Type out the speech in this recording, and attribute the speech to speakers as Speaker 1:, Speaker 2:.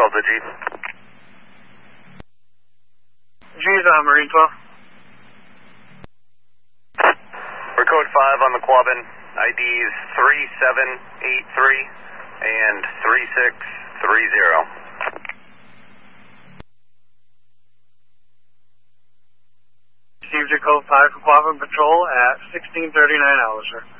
Speaker 1: Delta G.
Speaker 2: G's on Marine 12.
Speaker 1: We're code 5 on the Quabbin. IDs 3783 and 3630.
Speaker 2: Received your code 5 for Quabbin Patrol at 16:39 hours, sir.